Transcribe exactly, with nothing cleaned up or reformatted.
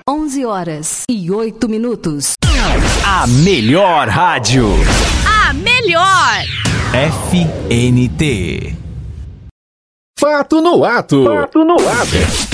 onze horas e oito minutos. A melhor rádio. A melhor. F N T. Fato no ato. Fato no ato.